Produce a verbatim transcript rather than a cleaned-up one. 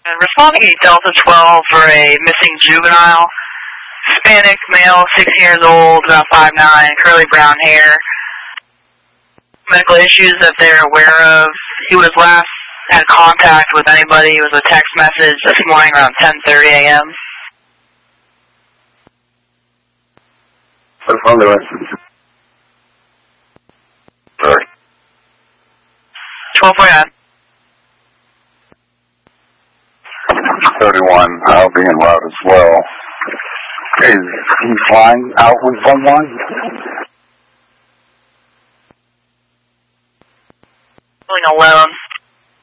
And responding to Delta twelve for a missing juvenile. Hispanic male, sixteen years old, about five nine, curly brown hair. Medical issues that they're aware of. He was last had contact with anybody. It was a text message this morning around ten thirty a m What's on the rest? Sorry. twelve forty-nine. thirty-one, I'll be en route as well. Is he flying out with someone? Feeling alone.